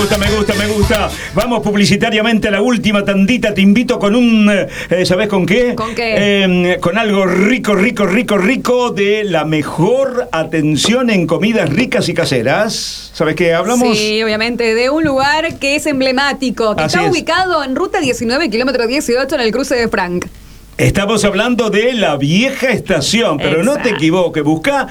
me gusta. Vamos publicitariamente a la última tandita. Te invito con ¿sabés con qué? ¿Con qué? Con algo rico de la mejor atención en comidas ricas y caseras. ¿Sabés qué hablamos? Sí, obviamente, de un lugar que es emblemático, que está ubicado en ruta 19, kilómetro 18, en el cruce de Frank. Estamos hablando de la vieja estación, pero no te equivoques, buscá